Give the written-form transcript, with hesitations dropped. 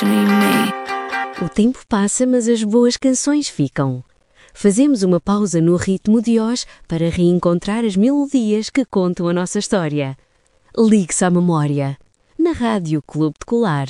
reflection in me. O tempo passa, mas as boas canções ficam. Fazemos uma pausa no ritmo de hoje para reencontrar as melodias que contam a nossa história. Ligue-se à memória. Na Rádio Clube de Colares.